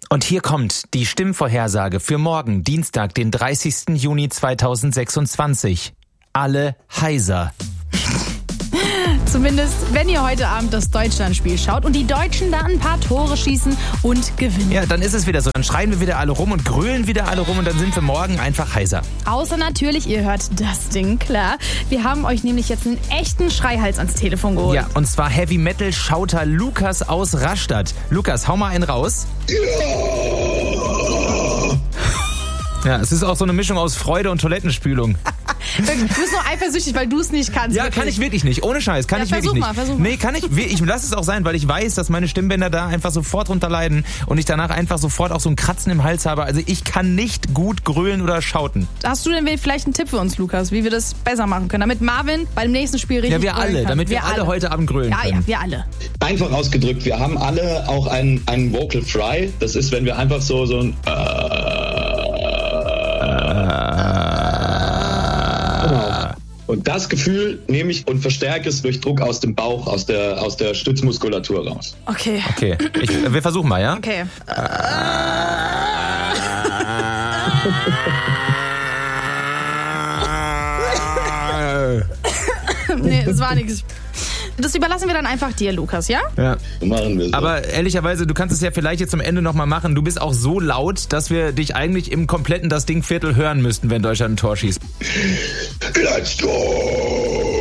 Und hier kommt die Stimmvorhersage für morgen, Dienstag, den 30. Juni 2026. Alle heiser. Zumindest, wenn ihr heute Abend das Deutschlandspiel schaut und die Deutschen da ein paar Tore schießen und gewinnen. Ja, dann ist es wieder so. Dann schreien wir wieder alle rum und grölen wieder alle rum und dann sind wir morgen einfach heiser. Außer natürlich, ihr hört das Ding, klar. Wir haben euch nämlich jetzt einen echten Schreihals ans Telefon geholt. Ja, und zwar Heavy-Metal-Schauter Lukas aus Rastatt. Lukas, hau mal einen raus. Ja, es ist auch so eine Mischung aus Freude und Toilettenspülung. Du bist nur eifersüchtig, weil du es nicht kannst. Ja, wirklich. kann ich wirklich nicht. Ohne Scheiß, kann ich wirklich nicht. Versuch mal. Nee, kann ich. Ich lass es auch sein, weil ich weiß, dass meine Stimmbänder da einfach sofort drunter leiden und ich danach einfach sofort auch so ein Kratzen im Hals habe. Also ich kann nicht gut grölen oder schauten. Hast du denn vielleicht einen Tipp für uns, Lukas, wie wir das besser machen können, damit Marvin beim nächsten Spiel richtig Ja, wir alle, kann. damit wir alle heute Abend grölen können. Ja, wir alle. Einfach ausgedrückt, wir haben alle auch einen Vocal Fry. Das ist, wenn wir einfach so ein Genau. Und das Gefühl nehme ich und verstärke es durch Druck aus dem Bauch, aus der Stützmuskulatur raus. Okay. Wir versuchen mal, ja? Okay. Nee, das war nichts. Das überlassen wir dann einfach dir, Lukas, ja? Ja. So machen wir so. Aber ehrlicherweise, du kannst es ja vielleicht jetzt zum Ende nochmal machen. Du bist auch so laut, dass wir dich eigentlich im kompletten das Ding Viertel hören müssten, wenn Deutschland ein Tor schießt. Let's go!